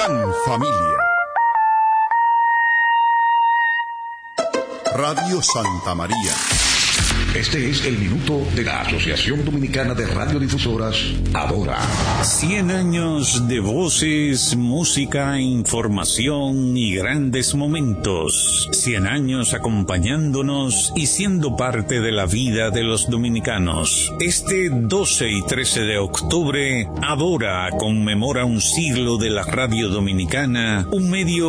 gran familia. Radio Santa María. Este es el minuto de la Asociación Dominicana de Radiodifusoras, Adora. 100 años de voces, música, información y grandes momentos. 100 años acompañándonos y siendo parte de la vida de los dominicanos. Este 12 y 13 de octubre, Adora conmemora un siglo de la radio dominicana, un medio